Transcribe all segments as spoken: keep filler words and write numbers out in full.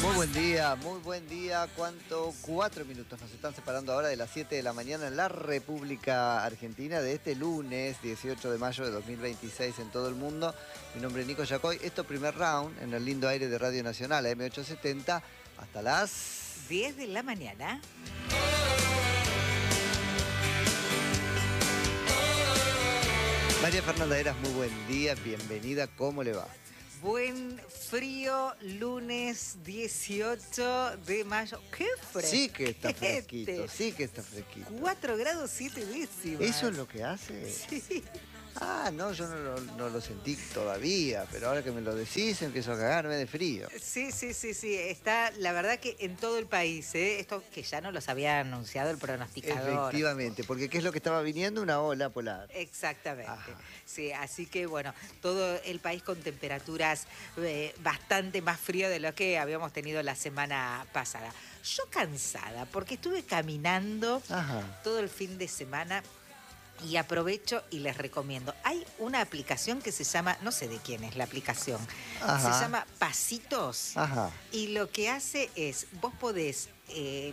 Muy buen día, muy buen día. ¿Cuánto? Cuatro minutos nos están separando ahora de las siete de la mañana en la República Argentina de este lunes dieciocho de mayo de dos mil veintiséis en todo el mundo. Mi nombre es Nico Yacoy. Esto primer round en el lindo aire de Radio Nacional, A M ochocientos setenta, hasta las diez de la mañana. María Fernanda Eras, muy buen día, bienvenida, ¿cómo le va? Buen frío, lunes dieciocho de mayo. ¡Qué fresco! Sí que está fresquito, sí que está fresquito. cuatro grados siete décimas. ¿Eso es lo que hace? Sí. Ah, no, yo no lo, no lo sentí todavía, pero ahora que me lo decís empiezo a cagarme de frío. Sí, sí, sí, sí. Está, la verdad que en todo el país, ¿eh? Esto que ya nos los había anunciado el pronosticador. Efectivamente, porque ¿qué es lo que estaba viniendo? Una ola polar. Exactamente. Ajá. Sí, así que bueno, todo el país con temperaturas eh, bastante más frío de lo que habíamos tenido la semana pasada. Yo cansada, porque estuve caminando Ajá. todo el fin de semana. Y aprovecho y les recomiendo. Hay una aplicación que se llama, no sé de quién es la aplicación, Ajá. se llama Pasitos. Ajá. Y lo que hace es, vos podés, eh,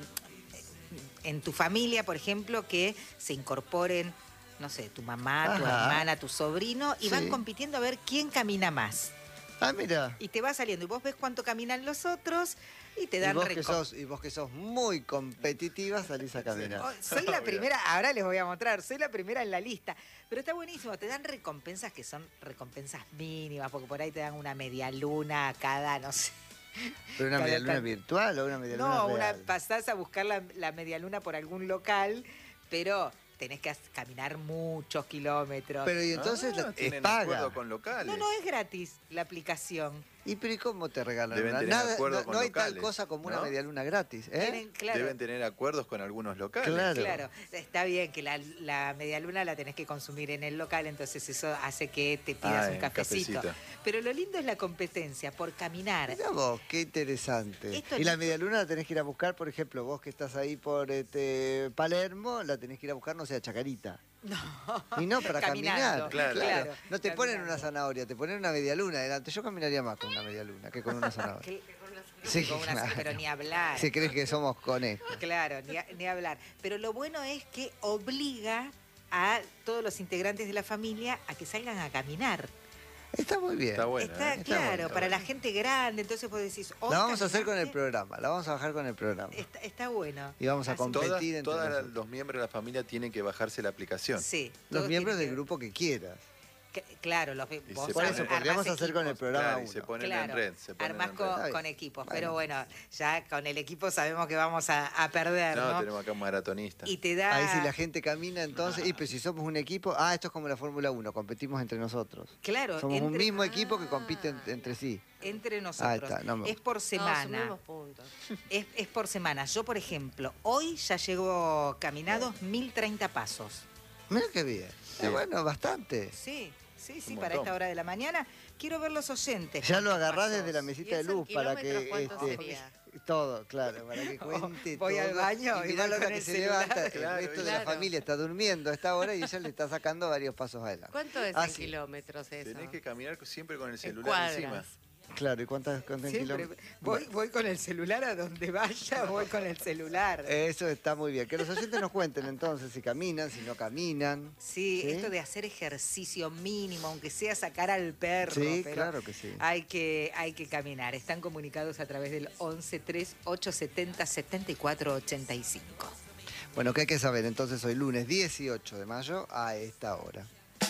en tu familia, por ejemplo, que se incorporen, no sé, tu mamá, tu Ajá. hermana, tu sobrino, y Sí. van compitiendo a ver quién camina más. Ah, mira. Y te va saliendo, y vos ves cuánto caminan los otros, y te Y dan vos, que reco- sos, y vos que sos muy competitiva salís a caminar. Oh, soy la primera, ahora les voy a mostrar, soy la primera en la lista. Pero está buenísimo, te dan recompensas que son recompensas mínimas, porque por ahí te dan una media luna cada, no sé. ¿Pero una cada medialuna tan- virtual o una medialuna No, real? una, pasás a buscar la, la media luna por algún local, pero tenés que as- caminar muchos kilómetros. Pero y entonces Ah, la- es tienen paga. acuerdo con locales. No, no es gratis la aplicación. ¿Y pero y cómo te regalan Deben una? tener Nada, acuerdo no, con no hay tal locales, cosa como una ¿no? medialuna gratis, ¿eh? Tienen, claro, Deben tener acuerdos con algunos locales. Claro. Claro, está bien que la, la medialuna la tenés que consumir en el local, entonces eso hace que te pidas Ah, un en cafecito. cafecito. Pero lo lindo es la competencia por caminar. Mirá vos, qué interesante. Esto y la no- medialuna la tenés que ir a buscar, por ejemplo, vos que estás ahí por este, Palermo, la tenés que ir a buscar, no sé, a Chacarita. No. Y no, para Caminando, caminar. claro. claro, No te ponen caminando. una zanahoria, te ponen una medialuna delante. Yo caminaría más con una medialuna que con una zanahoria. Que- Sí, con una- claro. pero ni hablar. Si crees que somos conejos. Claro, ni, a- ni hablar. Pero lo bueno es que obliga a todos los integrantes de la familia a que salgan a caminar. Está muy bien. Está bueno. está ¿eh? está claro, bueno, está para bueno. la gente grande, entonces vos decís, hoy La vamos a hacer con el caminaste. programa, la vamos a bajar con el programa. Está, está bueno. Y vamos a Así- competir Todas, entre todas nosotros. los miembros de la familia tienen que bajarse la aplicación. Sí. Los todos miembros tienen del que- grupo que quieras. que- Claro, los, Y vos se Por ponen- eso armás podríamos hacer con el equipos. programa Claro, y uno. se ponen Claro, en red. Se ponen armás en con, red. red. con equipos, Bueno. pero bueno, ya con el equipo sabemos que vamos a, a perder, No, ¿no? tenemos acá un maratonista. Y te da... Ahí si la gente camina entonces, y pues si somos un equipo, ah, esto es como la Fórmula uno, competimos entre nosotros. Claro, Somos un entre- mismo equipo que compite en- Ah. entre sí. Entre nosotros. Ahí está, no me es por No, semana. sumimos puntos. es, es por semana. Yo, por ejemplo, hoy ya llevo caminados mil treinta pasos. Mira qué bien. Sí. Eh, bueno, bastante. Sí, sí, sí, Un para montón. esta hora de la mañana. Quiero ver los oyentes. Ya lo cuántos agarrás pasos. desde la ¿Y mesita de eso en luz para que kilómetros cuánto este, sería? todo, claro, para que cuente Voy todo. al baño y y mirá voy la hora con que el se celular. levanta, Claro, el resto de la claro. familia está durmiendo a esta hora y ella le está sacando varios pasos adelante. ¿Cuánto es Ah, en sí. kilómetros eso? Tenés que caminar siempre con el En celular encima. cuadras. Claro, ¿y cuántas, cuántas Siempre kilómetros? voy, voy con el celular a donde vaya, voy con el celular. Eso está muy bien. Que los oyentes nos cuenten entonces si caminan, si no caminan. Sí, ¿Sí? esto de hacer ejercicio mínimo, aunque sea sacar al perro. Sí, pero claro que sí. Hay que, hay que caminar. Están comunicados a través del once tres ocho setenta setenta y cuatro ochenta y cinco. Bueno, ¿qué hay que saber? Entonces hoy lunes dieciocho de mayo a esta hora.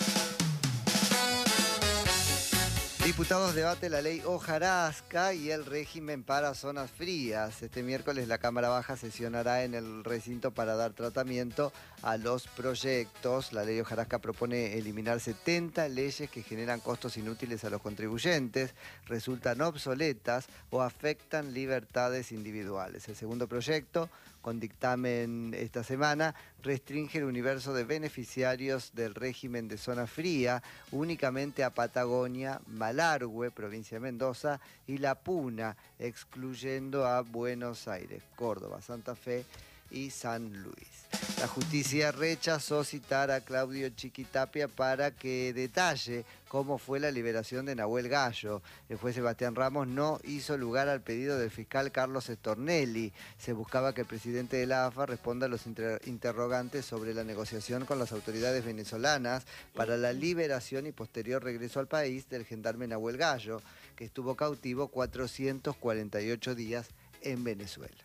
Diputados debate la ley hojarasca y el régimen para zonas frías. Este miércoles la Cámara Baja sesionará en el recinto para dar tratamiento a los proyectos. La ley hojarasca propone eliminar setenta leyes que generan costos inútiles a los contribuyentes, resultan obsoletas o afectan libertades individuales. El segundo proyecto, con dictamen esta semana, restringe el universo de beneficiarios del régimen de zona fría únicamente a Patagonia, Malargüe, provincia de Mendoza, y La Puna, excluyendo a Buenos Aires, Córdoba, Santa Fe y San Luis. La justicia rechazó citar a Claudio Chiquitapia para que detalle cómo fue la liberación de Nahuel Gallo. El juez Sebastián Ramos no hizo lugar al pedido del fiscal Carlos Stornelli. Se buscaba que el presidente de la A F A responda a los inter interrogantes sobre la negociación con las autoridades venezolanas para la liberación y posterior regreso al país del gendarme Nahuel Gallo, que estuvo cautivo cuatrocientos cuarenta y ocho días en Venezuela.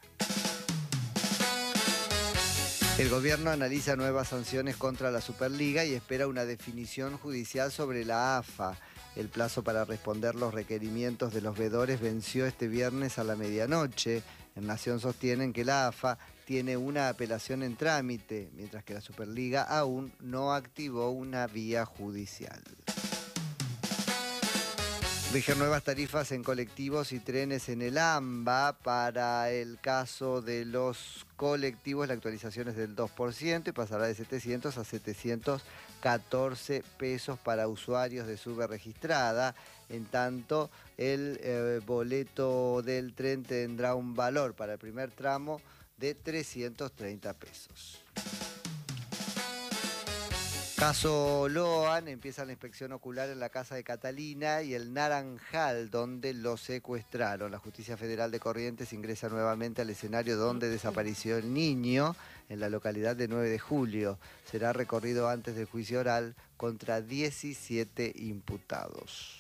El gobierno analiza nuevas sanciones contra la Superliga y espera una definición judicial sobre la A F A. El plazo para responder los requerimientos de los veedores venció este viernes a la medianoche. En Nación sostienen que la A F A tiene una apelación en trámite, mientras que la Superliga aún no activó una vía judicial. Rigen nuevas tarifas en colectivos y trenes en el AMBA. Para el caso de los colectivos, la actualización es del dos por ciento y pasará de setecientos a setecientos catorce pesos para usuarios de sube registrada. En tanto, el eh, boleto del tren tendrá un valor para el primer tramo de trescientos treinta pesos. Caso Loan, empieza la inspección ocular en la casa de Catalina y el Naranjal, donde lo secuestraron. La Justicia Federal de Corrientes ingresa nuevamente al escenario donde desapareció el niño, en la localidad de nueve de julio. Será recorrido antes del juicio oral contra diecisiete imputados.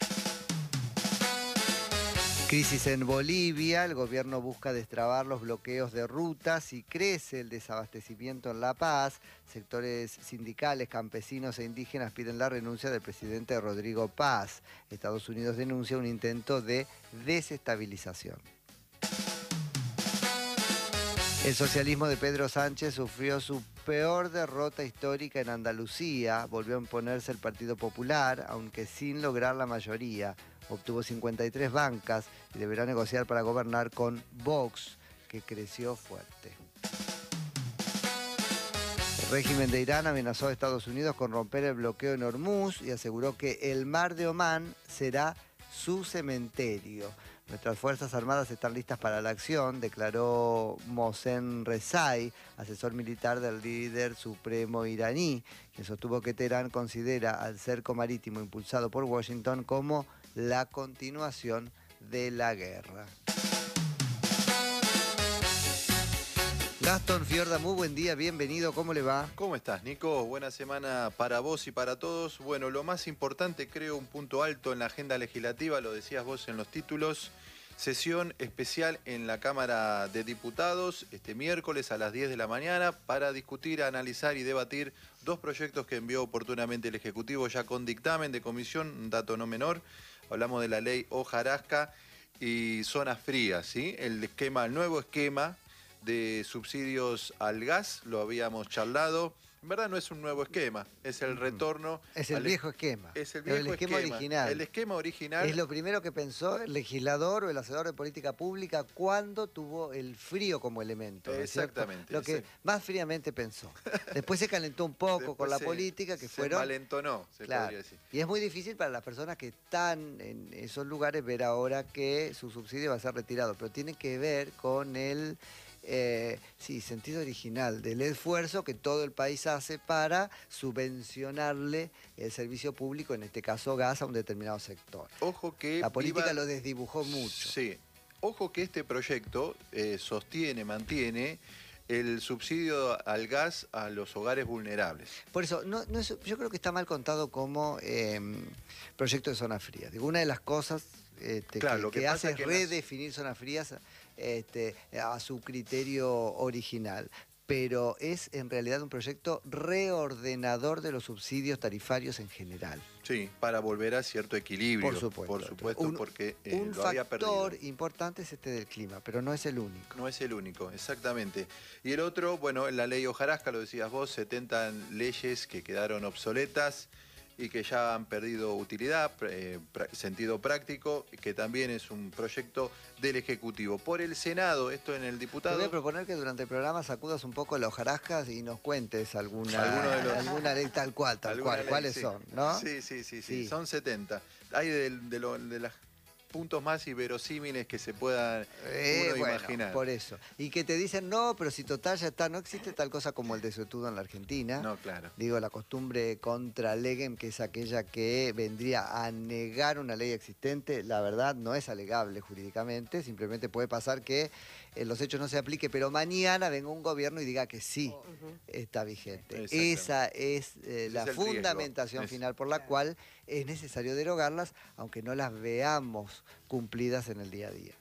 Crisis en Bolivia, el gobierno busca destrabar los bloqueos de rutas y crece el desabastecimiento en La Paz. Sectores sindicales, campesinos e indígenas piden la renuncia del presidente Rodrigo Paz. Estados Unidos denuncia un intento de desestabilización. El socialismo de Pedro Sánchez sufrió su peor derrota histórica en Andalucía. Volvió a imponerse el Partido Popular, aunque sin lograr la mayoría. Obtuvo cincuenta y tres bancas y deberá negociar para gobernar con Vox, que creció fuerte. El régimen de Irán amenazó a Estados Unidos con romper el bloqueo en Hormuz y aseguró que el mar de Omán será su cementerio. Nuestras Fuerzas Armadas están listas para la acción, declaró Mohsen Rezai, asesor militar del líder supremo iraní, quien sostuvo que Teherán considera al cerco marítimo impulsado por Washington como la continuación de la guerra. Gastón Fiorda, muy buen día, bienvenido, ¿cómo le va? ¿Cómo estás, Nico? Buena semana para vos y para todos. Bueno, lo más importante, creo, un punto alto en la agenda legislativa, lo decías vos en los títulos, sesión especial en la Cámara de Diputados este miércoles a las diez de la mañana para discutir, analizar y debatir dos proyectos que envió oportunamente el Ejecutivo ya con dictamen de comisión, un dato no menor. Hablamos de la ley hojarasca y zonas frías, ¿sí? El esquema, el nuevo esquema de subsidios al gas, lo habíamos charlado. En verdad no es un nuevo esquema, es el retorno... Es el al, viejo esquema. Es el viejo el esquema, esquema original. El esquema original. Es lo primero que pensó el legislador o el hacedor de política pública cuando tuvo el frío como elemento. ¿no es Exactamente. cierto? Lo que exact... más fríamente pensó. Después se calentó un poco Después con la se, política que se fueron... malentonó, se claro. podría decir. Y es muy difícil para las personas que están en esos lugares ver ahora que su subsidio va a ser retirado. Pero tiene que ver con el... Eh, sí, sentido original del esfuerzo que todo el país hace para subvencionarle el servicio público, en este caso gas, a un determinado sector. Ojo que la política iba... lo desdibujó mucho. Sí, ojo que este proyecto eh, sostiene, mantiene el subsidio al gas a los hogares vulnerables. Por eso, no, no es, yo creo que está mal contado como eh, proyecto de zona fría. Digo, una de las cosas este, claro, que, lo que, que pasa hace es que redefinir las... zonas frías este, a su criterio original. Pero es en realidad un proyecto reordenador de los subsidios tarifarios en general. Sí, para volver a cierto equilibrio. Por supuesto. Por supuesto, un, porque eh, un lo había perdido. Un factor importante es este del clima, pero no es el único. No es el único, exactamente. Y el otro, bueno, en la ley hojarasca, lo decías vos, setenta leyes que quedaron obsoletas y que ya han perdido utilidad, eh, sentido práctico, que también es un proyecto del Ejecutivo. Por el Senado, esto en el diputado... Te voy a proponer que durante el programa sacudas un poco la hojarasca y nos cuentes alguna, de los... alguna ley tal cual, tal cual, ley, cuáles sí. son, ¿no? Sí, sí, sí, sí, sí. Son setenta. Hay de, de, lo, de las puntos más inverosímiles que se puedan eh, uno bueno, original. Por eso. Y que te dicen, no, pero si total ya está, no existe tal cosa como el desuetudo en la Argentina. No, claro. Digo, la costumbre contra legem, que es aquella que vendría a negar una ley existente, la verdad no es alegable jurídicamente, simplemente puede pasar que en los hechos no se aplique, pero mañana venga un gobierno y diga que sí uh-huh. está vigente. Esa es eh, la es fundamentación riesgo. final por la cual es necesario derogarlas, aunque no las veamos cumplidas en el día a día.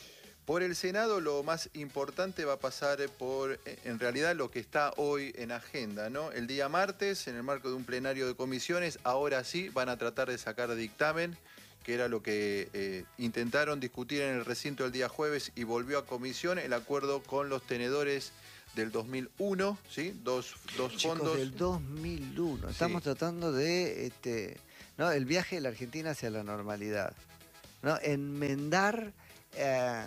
Por el Senado lo más importante va a pasar por, en realidad, lo que está hoy en agenda, ¿no? El día martes, en el marco de un plenario de comisiones, ahora sí van a tratar de sacar dictamen, que era lo que eh, intentaron discutir en el recinto el día jueves y volvió a comisión, el acuerdo con los tenedores del dos mil uno, ¿sí? Dos, dos Chicos, fondos. del dos mil uno. Sí. Estamos tratando de, este, ¿no? el viaje de la Argentina hacia la normalidad, ¿no? Enmendar... Eh,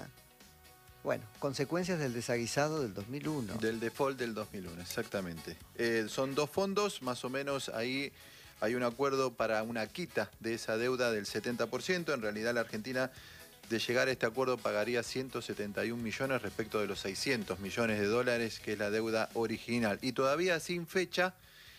Bueno, consecuencias del desaguisado del dos mil uno. Del default del dos mil uno, exactamente. Eh, son dos fondos, más o menos ahí hay un acuerdo para una quita de esa deuda del setenta por ciento. En realidad la Argentina, de llegar a este acuerdo, pagaría ciento setenta y un millones respecto de los seiscientos millones de dólares, que es la deuda original. Y todavía sin fecha,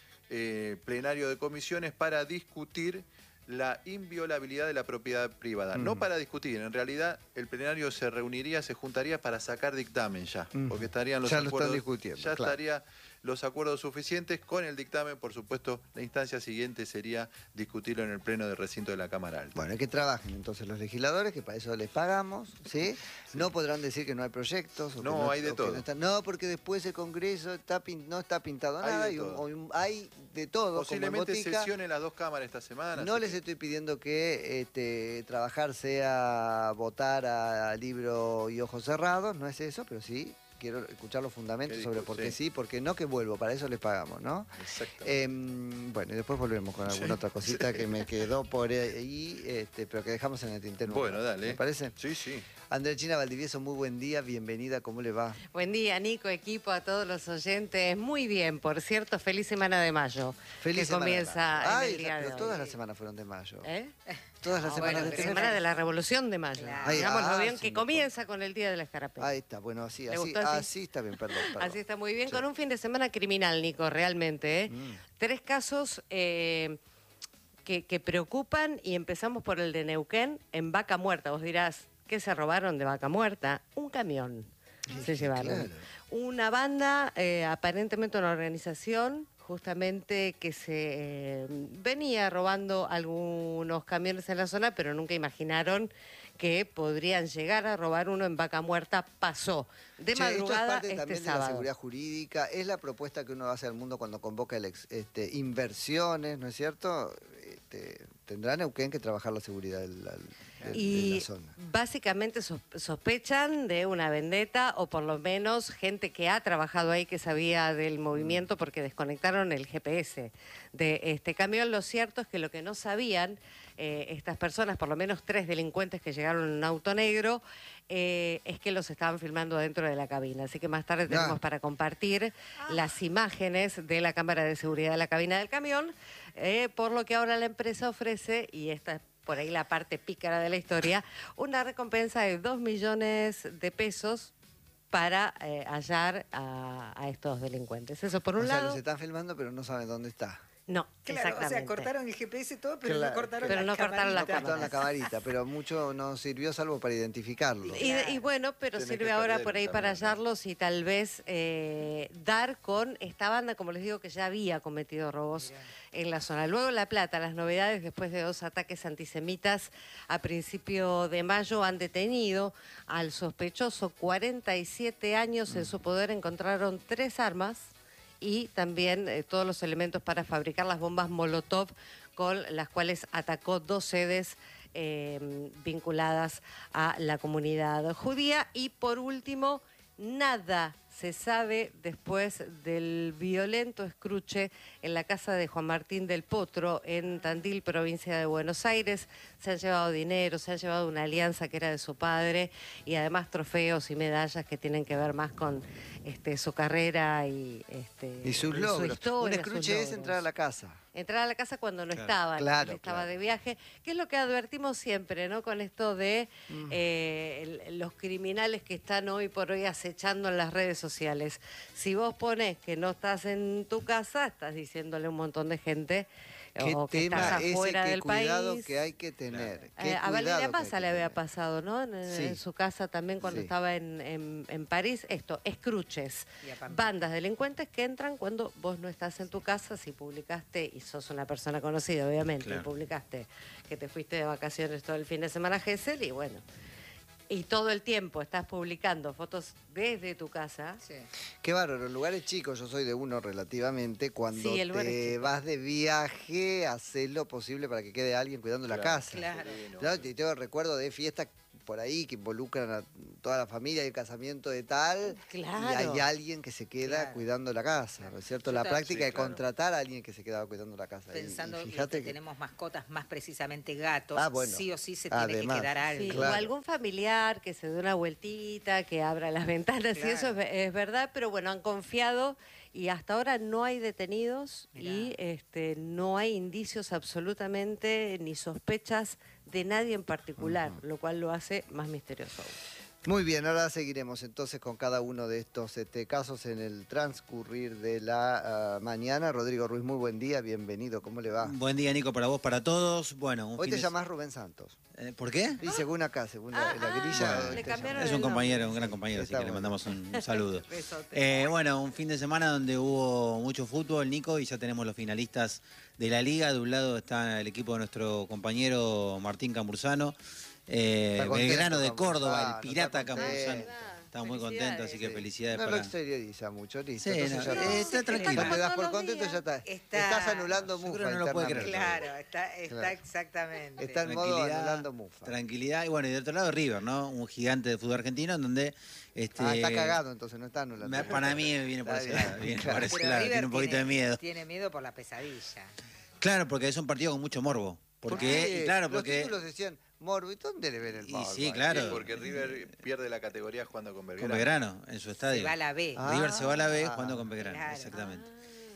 eh, plenario de comisiones para discutir la inviolabilidad de la propiedad privada. Mm. No para discutir, en realidad el plenario se reuniría, se juntaría para sacar dictamen ya, mm. porque estarían los ya acuerdos... lo están discutiendo, ya claro. estaría los acuerdos suficientes con el dictamen. Por supuesto, la instancia siguiente sería discutirlo en el pleno del recinto de la Cámara Alta. Bueno, hay que trabajen entonces los legisladores, que para eso les pagamos, ¿sí? Sí. No podrán decir que no hay proyectos. O no, que no, hay de todo. No, está, no, porque después el Congreso está pin, no está pintado hay nada, de y un, todo. hay de todo. Posiblemente como en botica. sesionen las dos cámaras esta semana. No les que... estoy pidiendo que este, trabajar sea votar a libro y ojos cerrados, no es eso, pero sí quiero escuchar los fundamentos sobre por qué sí, por qué no, que vuelvo, para eso les pagamos, ¿no? Exacto. Eh, bueno, y después volvemos con alguna sí, otra cosita sí. que me quedó por ahí, este, pero que dejamos en el tintero. Bueno, dale. ¿Me parece? Sí, sí. Andrechina Valdivieso, muy buen día, bienvenida, ¿cómo le va? Buen día, Nico, equipo, a todos los oyentes. Muy bien, por cierto, feliz semana de mayo. Feliz que semana comienza de mayo. Ay, el día pero de todas hoy. las semanas fueron de mayo. ¿Eh? Todas las no, semanas bueno, de la semana de la Revolución de Mayo. Claro. Digámoslo ah, bien, sí, que me comienza acuerdo. con el Día de la Escarapela. Ahí está, bueno, así, así, así? así está bien, perdón, perdón. Así está muy bien, sí. con un fin de semana criminal, Nico, realmente. ¿eh? Mm. Tres casos eh, que, que preocupan y empezamos por el de Neuquén, en Vaca Muerta. Vos dirás, ¿qué se robaron de Vaca Muerta? Un camión se llevaron. Claro. Una banda, eh, aparentemente una organización, justamente que se eh, venía robando algunos camiones en la zona, pero nunca imaginaron que podrían llegar a robar uno en Vaca Muerta. Pasó de che, madrugada esto es parte este también sábado. De la seguridad jurídica, es la propuesta que uno hace al mundo cuando convoca el ex, este, inversiones, ¿no es cierto? Este, tendrá Neuquén que trabajar la seguridad del, del, y de la zona. Básicamente sospechan de una vendetta, o por lo menos gente que ha trabajado ahí que sabía del movimiento, porque desconectaron el G P S de este camión. Lo cierto es que lo que no sabían eh, estas personas, por lo menos tres delincuentes que llegaron en un auto negro, eh, es que los estaban filmando dentro de la cabina. Así que más tarde tenemos ah. para compartir ah. las imágenes de la cámara de seguridad de la cabina del camión, eh, por lo que ahora la empresa ofrece, y esta es por ahí la parte pícara de la historia, una recompensa de dos millones de pesos para eh, hallar a, a estos delincuentes. Eso por un o lado. O sea, los están filmando, pero no saben dónde está. No, claro, exactamente. O sea, cortaron el G P S y todo, pero claro, no cortaron pero la no cortaron la cortaron la camarita, pero mucho no sirvió salvo para identificarlo. Y, y bueno, pero Tiene sirve ahora por ahí para hallarlos y tal vez eh, dar con esta banda, como les digo, que ya había cometido robos Bien. en la zona. Luego La Plata, las novedades después de dos ataques antisemitas a principio de mayo, han detenido al sospechoso, cuarenta y siete años, mm. en su poder encontraron tres armas y también eh, todos los elementos para fabricar las bombas Molotov con las cuales atacó dos sedes eh, vinculadas a la comunidad judía. Y por último, nada se sabe después del violento escruche en la casa de Juan Martín del Potro, en Tandil, provincia de Buenos Aires. Se han llevado dinero, se han llevado una alianza que era de su padre y además trofeos y medallas que tienen que ver más con este, su carrera y, este, Y sus su logros. historia, Un sus escruche es logros. entrar a la casa. Entrar a la casa cuando no Claro. estaban, Claro, él estaba claro. de viaje, que es lo que advertimos siempre, ¿no? Con esto de Mm. eh, el- los criminales que están hoy por hoy acechando en las redes sociales. Si vos pones que no estás en tu casa, estás diciéndole a un montón de gente ¿Qué o que estás tema ese, afuera qué del cuidado país. que hay que tener? Eh, Qué a cuidado Valeria que hay Massa que le había tener. pasado, ¿no? En, Sí. en su casa también cuando Sí. estaba en, en- en París. Esto, escruches, Y a Pampa. bandas delincuentes que entran cuando vos no estás en tu casa, si publicaste, y sos una persona conocida, obviamente, Claro. y publicaste que te fuiste de vacaciones todo el fin de semana a Gesell, y bueno, y todo el tiempo estás publicando fotos desde tu casa. Sí. Qué bárbaro, lugares chicos, yo soy de uno relativamente, cuando Sí, el lugar es te chico. vas de viaje, haces lo posible para que quede alguien cuidando la Claro. casa. Claro. Claro, te tengo recuerdo de fiestas por ahí que involucran a toda la familia y el casamiento de tal, Claro. y hay alguien que se queda Claro. cuidando la casa, ¿no es cierto? Yo La ta- práctica Sí, de claro. contratar a alguien que se quedaba cuidando la casa. Y- y Pensando que, fíjate que tenemos mascotas, más precisamente gatos, Ah, bueno. sí o sí se tiene Además. que quedar algo. Sí, Claro. O algún familiar que se dé una vueltita, que abra las ventanas, y Claro. eso es, ve- es verdad, pero bueno, han confiado y hasta ahora no hay detenidos Mirá. y este, no hay indicios absolutamente ni sospechas de nadie en particular, lo cual lo hace más misterioso aún. Muy bien, ahora seguiremos entonces con cada uno de estos este, casos en el transcurrir de la ah, mañana. Rodrigo Ruiz, muy buen día, bienvenido, ¿cómo le va? Buen día, Nico, para vos, para todos. Bueno, un Hoy fin te de- llamás Rubén Santos. Eh, ¿Por qué? Y según acá, según la, Ah, la ah, grilla. le hoy te cambiaron llaman. Es un el compañero, nombre. un gran compañero, así Está que le bueno. mandamos un, un saludo. Besote. Eh, bueno, un fin de semana donde hubo mucho fútbol, Nico, y ya tenemos los finalistas de la liga. De un lado está el equipo de nuestro compañero Martín Camurzano, eh, Está contento, Belgrano de Córdoba, Camurzano, el pirata está contento. Camurzano. Estamos muy contentos, así que Sí. felicidades No lo para... exterioriza mucho, listo. Sí, entonces no, ya eh, está. está Ya tranquilo. te das por Todos los contento, días. ya está. Está- Estás anulando Yo mufa creo que no lo puede creer. internamente. Claro, está, está Claro. exactamente. Está en modo Tranquilidad, anulando mufa. tranquilidad. Y bueno, y del otro lado River, ¿no? Un gigante de fútbol argentino en donde... Este, Ah, está cagado, entonces no está anulando. me- para mí viene por Está ese bien, lado, viene claro. por ese Pero lado, River tiene un poquito de miedo. Tiene miedo por la pesadilla. Claro, porque es un partido con mucho morbo. ¿Por Porque, qué? y claro, Los porque... títulos decían, Morbo, ¿y dónde le ven el Y morbo? sí, ahí? claro. Sí, porque River pierde la categoría jugando con Belgrano. Con Belgrano, en su estadio. Se va a la B. Ah. River se va a la B jugando con Belgrano, Claro. exactamente.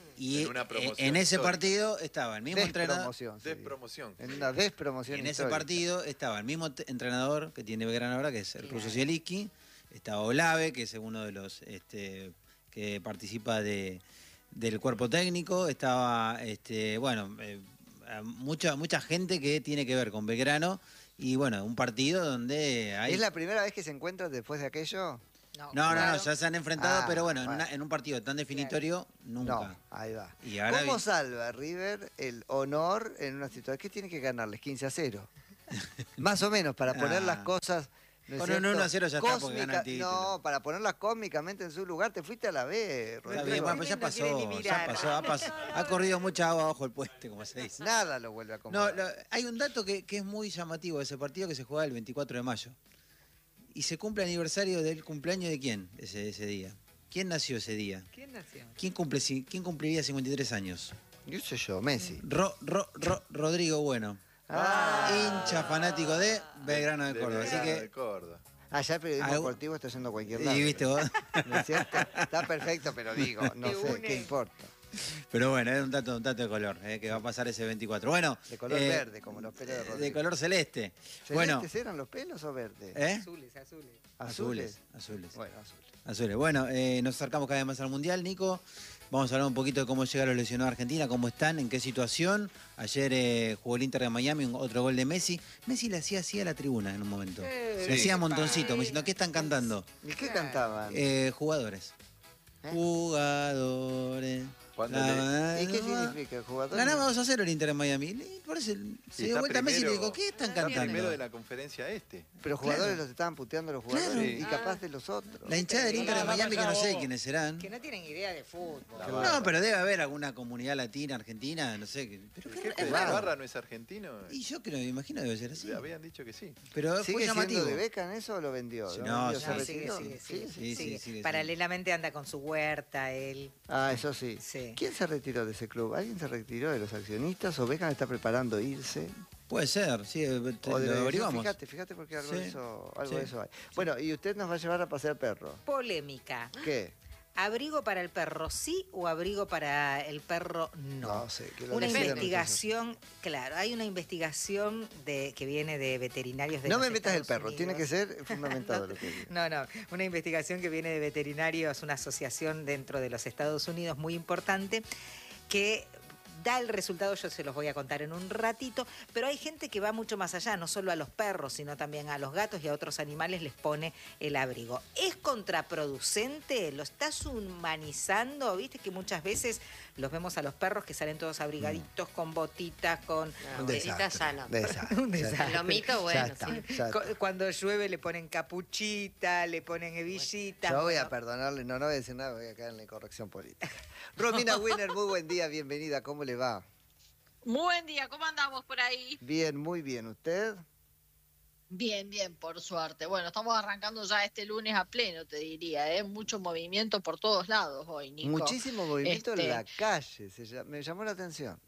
Y En una eh, promoción en ese histórica. partido estaba el mismo entrenador. Despromoción. sería. Despromoción. En una despromoción En ese histórica. partido estaba el mismo te- entrenador que tiene Belgrano ahora, que es el ruso Claro. Zielinski. Estaba Olave, que es uno de los este, que participa de, del cuerpo técnico. Estaba, este, bueno, eh, mucha, mucha gente que tiene que ver con Belgrano. Y bueno, un partido donde hay... ¿Es la primera vez que se encuentran después de aquello? No, no, claro. no, ya se han enfrentado, Ah, pero bueno, en, bueno. una- en un partido tan definitorio, nunca. No, ahí va. Y ahora ¿Cómo vi- salva River el honor en una situación? ¿Qué tiene que ganarles? quince a cero. Más o menos, para poner Ah. las cosas... ¿no es Con un cierto? uno a cero ya está, porque gana el Cósmica- título. No, para ponerlas cósmicamente en su lugar, te fuiste a la B, Está Rodrigo. bien, bueno, pues ya No quiere ni pasó, ya mirar. pasó, ha, pas- ha corrido mucha agua bajo el puente, como se dice. Nada lo vuelve a No, acomodar. lo- hay un dato que, que es muy llamativo de ese partido que se juega el veinticuatro de mayo. Y se cumple el aniversario del cumpleaños de quién ese, ese día. ¿Quién nació ese día? ¿Quién nació? ¿Quién, cumple, ci- ¿Quién cumpliría cincuenta y tres años? Yo soy yo, Messi. Ro, Ro- Ro- Rodrigo Bueno, Ah, hincha fanático de Belgrano de De Córdoba. Así Belgrano de que, Córdoba. allá el periodismo Algo- deportivo está yendo a cualquier lado. y viste vos. ¿No es cierto? Está perfecto, pero digo, no Te sé, une. ¿qué importa? Pero bueno, es un dato, un dato de color, eh, que va a pasar ese veinticuatro. Bueno, De color eh, verde, como los pelos de Rodrigo. de color celeste. ¿Celestes Bueno, eran los pelos o verdes? ¿eh? Azules, azules. ¿Azules? Azules. Bueno, azules. Azules. Bueno, eh, nos acercamos cada vez más al Mundial, Nico. Vamos a hablar un poquito de cómo llegaron los lesionados a Argentina, cómo están, en qué situación. Ayer eh, jugó el Inter de Miami, un- otro gol de Messi. Messi le hacía así a la tribuna en un momento. Eh, le hacía sí. montoncito, me diciendo, ¿qué están cantando? ¿Y qué cantaban? Eh, jugadores. ¿Eh? Jugadores. Cuando La- le- ¿Y qué significa el jugador? Ganaba dos a cero el Inter de Miami. Y por eso se dio está vuelta a Messi y le primero- dijo, ¿qué están está cantando? primero de la conferencia este. Pero los jugadores Claro. los estaban puteando a los jugadores Claro. y capaz de los otros. La hinchada del Inter de Pero- Miami, que no sé quiénes serán. Que no tienen idea de fútbol. No, pero debe haber alguna comunidad latina, argentina, no sé. que- Pero ¿El qué jefe de raro. Navarra no es argentino? Y yo creo, me imagino debe ser así. Le habían dicho que sí. Pero fue ¿Sigue llamativo. siendo de Beckham eso o lo vendió? Sí, ¿Lo no, vendió? sí, ¿Se No, sigue, retiró? sigue, sigue, ¿Sí? Sí, sí, sigue. sigue, Paralelamente anda con su huerta, él. Ah, eso sí. Sí. ¿Quién se retiró de ese club? ¿Alguien se retiró de los accionistas o Beckham está preparando irse? Puede ser, sí, te- O de lo la- averiguamos. Fíjate, fíjate porque algo, Sí, de, eso, algo sí. de eso hay. Bueno, y usted nos va a llevar a pasear perro. Polémica. ¿Qué? ¿Abrigo para el perro sí o abrigo para el perro no? No sé, que lo Una decidan investigación, claro, hay una investigación de que viene de veterinarios de No los me metas el Estados perro, tiene que Unidos. ser fundamentado lo que diga. No, no, una investigación que viene de veterinarios, una asociación dentro de los Estados Unidos muy importante, que da el resultado, yo se los voy a contar en un ratito, pero hay gente que va mucho más allá, no solo a los perros, sino también a los gatos y a otros animales les pone el abrigo. ¿Es contraproducente? ¿Lo estás humanizando? Viste que muchas veces los vemos a los perros que salen todos abrigaditos, con botitas, con... No, Un bolita desastre, sana. desastre, Un ya desastre. está. Lo mito, Ya bueno, está, sí. ya Cu- está. Cuando llueve le ponen capuchita, le ponen hebillitas. Yo voy a bueno. perdonarle, no, no voy a decir nada, voy a caer en la incorrección política. Romina Winner, muy buen día, bienvenida, ¿cómo le va? Muy buen día, ¿cómo andamos por ahí? Bien, muy bien, ¿usted? Bien, bien, por suerte. Bueno, estamos arrancando ya este lunes a pleno, te diría, ¿eh? Mucho movimiento por todos lados hoy, Nico. Muchísimo movimiento Este- en la calle, se lla- me llamó la atención.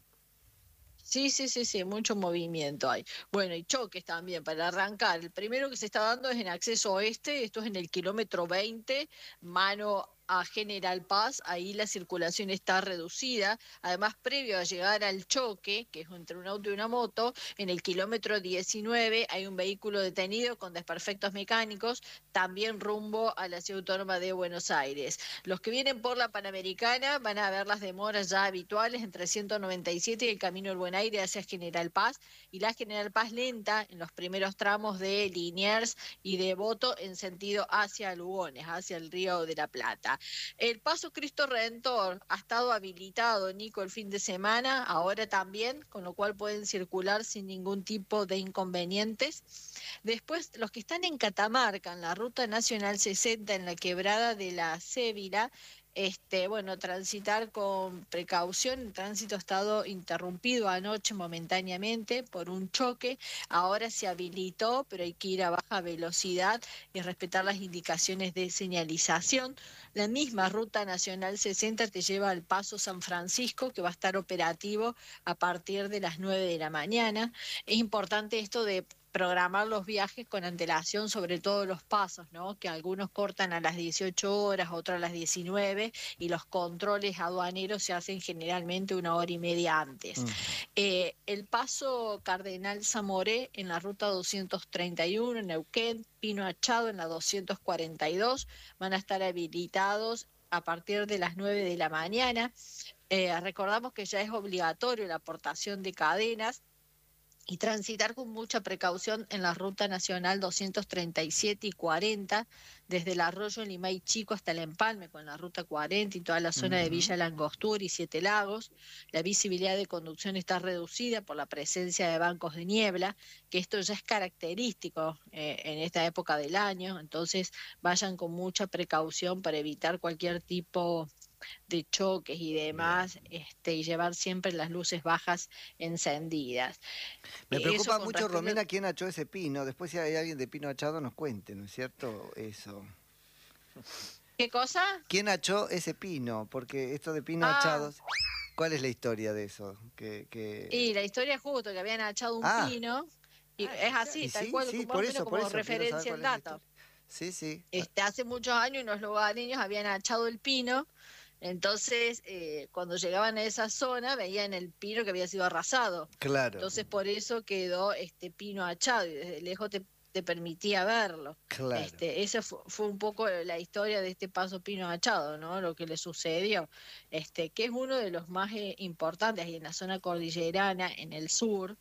Sí, sí, sí, sí, mucho movimiento hay. Bueno, y choques también para arrancar. El primero que se está dando es en acceso oeste, esto es en el kilómetro veinte, mano a General Paz, ahí la circulación está reducida. Además, previo a llegar al choque, que es entre un auto y una moto, en el kilómetro diecinueve hay un vehículo detenido con desperfectos mecánicos, también rumbo a la ciudad autónoma de Buenos Aires. Los que vienen por la Panamericana van a ver las demoras ya habituales entre ciento noventa y siete y el camino del Buen Aire hacia General Paz, y la General Paz lenta en los primeros tramos de Liniers y de Devoto en sentido hacia Lugones, hacia el Río de la Plata. El paso Cristo Redentor ha estado habilitado, Nico, el fin de semana, ahora también, con lo cual pueden circular sin ningún tipo de inconvenientes. Después, los que están en Catamarca, en la Ruta Nacional sesenta, en la quebrada de la Cébila, este, bueno, transitar con precaución. El tránsito ha estado interrumpido anoche momentáneamente por un choque. Ahora se habilitó, pero hay que ir a baja velocidad y respetar las indicaciones de señalización. La misma Ruta Nacional sesenta te lleva al Paso San Francisco, que va a estar operativo a partir de las nueve de la mañana. Es importante esto de programar los viajes con antelación, sobre todo los pasos, ¿no? Que algunos cortan a las dieciocho horas, otros a las diecinueve, y los controles aduaneros se hacen generalmente una hora y media antes. Mm. Eh, el paso Cardenal Zamoré en la ruta doscientos treinta y uno, en Neuquén, Pino Achado en la doscientos cuarenta y dos, van a estar habilitados a partir de las nueve de la mañana. Eh, recordamos que ya es obligatorio la aportación de cadenas y transitar con mucha precaución en la Ruta Nacional doscientos treinta y siete y cuarenta, desde el Arroyo Limay Chico hasta el Empalme, con la Ruta cuarenta y toda la zona de Ujú. Villa Langostura y Siete Lagos. La visibilidad de conducción está reducida por la presencia de bancos de niebla, que esto ya es característico eh, en esta época del año, entonces vayan con mucha precaución para evitar cualquier tipo de choques y demás, este, y llevar siempre las luces bajas encendidas. Me Eso preocupa con mucho, respecto- Romina, quién achó ese pino. Después, si hay alguien de pino achado, nos cuente, ¿no es cierto? Eso. ¿Qué cosa? ¿Quién achó ese pino? Porque esto de pino Ah. achados, ¿cuál es la historia de eso? Que, que... Y la historia es justo que habían achado un Ah. pino, y Ah, es así, Y tal sí, cual, sí, como, por más o menos eso, por como eso, quiero saber referencia el cuál es la dato. historia. Sí, sí. Este, hace muchos años unos lugareños habían achado el pino, entonces eh, cuando llegaban a esa zona veían el pino que había sido arrasado. Claro. Entonces por eso quedó este pino achado y desde lejos te, te permitía verlo. claro. Este, esa fue, fue un poco la historia de este paso Pino Achado, ¿no? Lo que le sucedió, este, que es uno de los más eh, importantes ahí en la zona cordillerana, en el sur.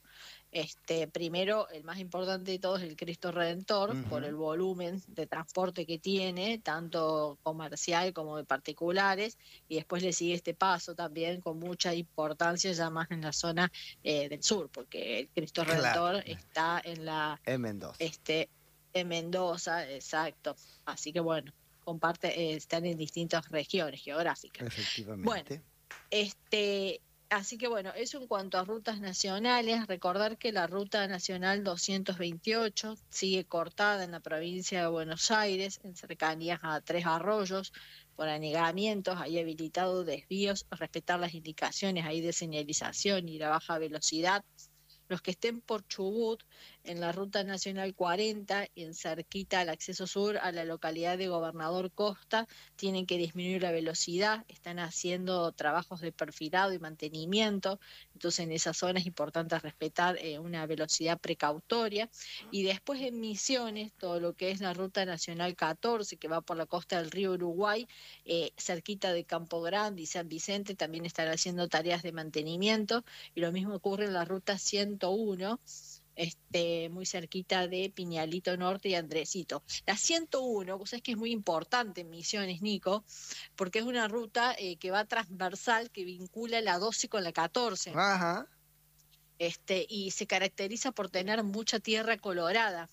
Este, primero, el más importante de todos es el Cristo Redentor, uh-huh. por el volumen de transporte que tiene, tanto comercial como de particulares, y después le sigue este paso también con mucha importancia ya más en la zona eh, del sur, porque el Cristo Redentor claro. está en la... En Mendoza. Este, en Mendoza, exacto. Así que bueno, comparte, eh, están en distintas regiones geográficas. Efectivamente. Bueno, este... Así que bueno, eso en cuanto a rutas nacionales. Recordar que la ruta nacional doscientos veintiocho sigue cortada en la provincia de Buenos Aires, en cercanías a Tres Arroyos, por anegamientos. Hay habilitados desvíos, respetar las indicaciones ahí de señalización y la baja velocidad. Los que estén por Chubut, en la ruta nacional cuarenta, en cerquita al acceso sur a la localidad de Gobernador Costa, tienen que disminuir la velocidad, están haciendo trabajos de perfilado y mantenimiento, entonces en esa zona es importante respetar eh, una velocidad precautoria. Y después en Misiones, todo lo que es la ruta nacional catorce, que va por la costa del río Uruguay, eh, cerquita de Campo Grande y San Vicente, también están haciendo tareas de mantenimiento, y lo mismo ocurre en la ruta ciento uno, este, muy cerquita de Piñalito Norte y Andresito. La ciento uno, vos sabés que es muy importante en Misiones, Nico, porque es una ruta eh, que va transversal, que vincula la doce con la catorce. Ajá. Este, y se caracteriza por tener mucha tierra colorada.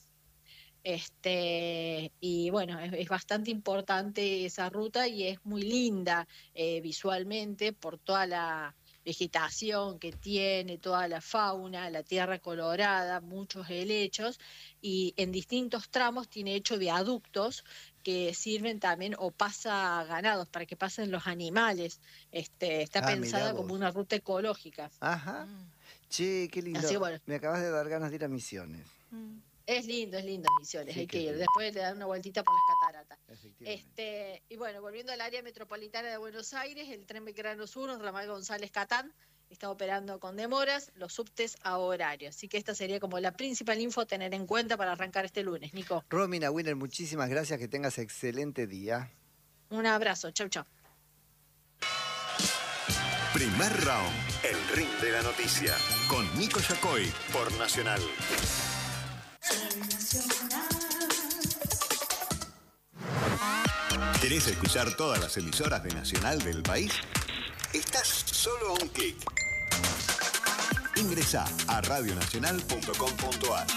Este, y bueno, es, es bastante importante esa ruta y es muy linda eh, visualmente por toda la vegetación que tiene, toda la fauna, la tierra colorada, muchos helechos, y en distintos tramos tiene hecho viaductos que sirven también, o pasa ganados, para que pasen los animales. Este, está ah, pensada como una ruta ecológica. Ajá. Mm. Che, qué lindo. Así, bueno. Me acabas de dar ganas de ir a Misiones. Mm. Es lindo, es lindo Misiones, sí, hay que ir. Lindo. Después le dan una vueltita por las cataratas. Este, y bueno, volviendo al área metropolitana de Buenos Aires, el tren Belgrano Sur, Ramal González Catán, está operando con demoras, los subtes a horario. Así que esta sería como la principal info a tener en cuenta para arrancar este lunes, Nico. Romina Winner, muchísimas gracias, que tengas excelente día. Un abrazo, chau, chau. Primer round, el ring de la noticia, con Nico Yacoy, por Nacional. ¿Querés escuchar todas las emisoras de Nacional del país? Estás solo a un clic. Ingresá a radionacional punto com punto a r.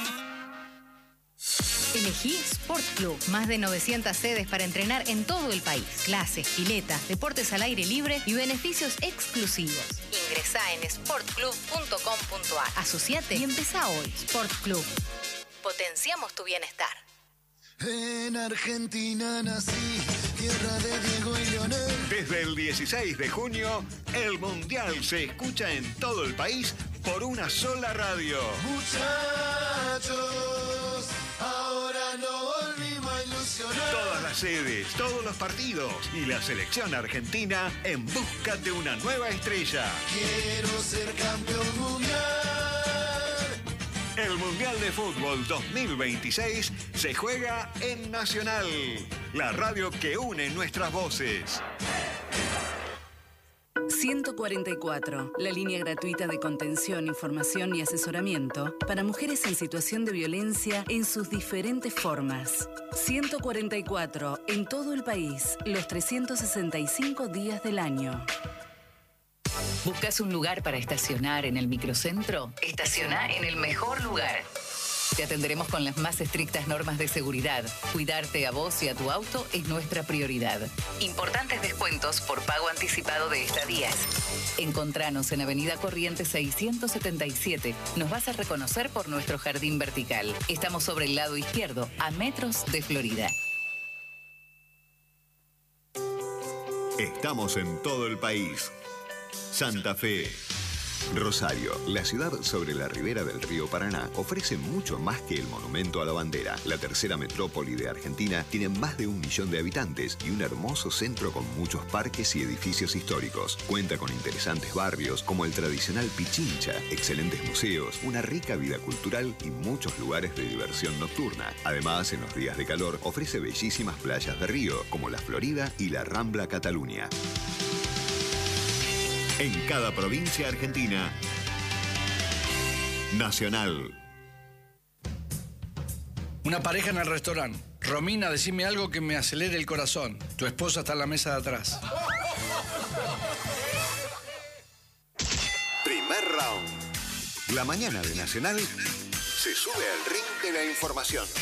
Elegí Sport Club. Más de novecientas sedes para entrenar en todo el país. Clases, piletas, deportes al aire libre y beneficios exclusivos. Ingresá en sport club punto com punto a r. Asociate y empezá hoy. Sport Club. Potenciamos tu bienestar. En Argentina nací, tierra de Diego y Leonel. Desde el dieciséis de junio, el Mundial se escucha en todo el país por una sola radio. Muchachos, ahora no volvimos a ilusionar. Todas las sedes, todos los partidos y la selección argentina en busca de una nueva estrella. Quiero ser campeón mundial. El Mundial de Fútbol dos mil veintiséis se juega en Nacional, la radio que une nuestras voces. ciento cuarenta y cuatro, la línea gratuita de contención, información y asesoramiento para mujeres en situación de violencia en sus diferentes formas. ciento cuarenta y cuatro, en todo el país, los trescientos sesenta y cinco días del año. ¿Buscas un lugar para estacionar en el microcentro? Estaciona en el mejor lugar. Te atenderemos con las más estrictas normas de seguridad. Cuidarte a vos y a tu auto es nuestra prioridad. Importantes descuentos por pago anticipado de estadías. Encontranos en Avenida Corrientes seiscientos setenta y siete. Nos vas a reconocer por nuestro jardín vertical. Estamos sobre el lado izquierdo, a metros de Florida. Estamos en todo el país. Santa Fe. Rosario, la ciudad sobre la ribera del río Paraná, ofrece mucho más que el monumento a la bandera. La tercera metrópoli de Argentina tiene más de un millón de habitantes y un hermoso centro con muchos parques y edificios históricos. Cuenta con interesantes barrios como el tradicional Pichincha, excelentes museos, una rica vida cultural y muchos lugares de diversión nocturna. Además, en los días de calor, ofrece bellísimas playas de río como la Florida y la Rambla Cataluña. En cada provincia argentina Nacional. Una pareja en el restaurante. Romina, decime algo que me acelere el corazón. Tu esposa está en la mesa de atrás. Primer round. La mañana de Nacional se sube al ring de la información.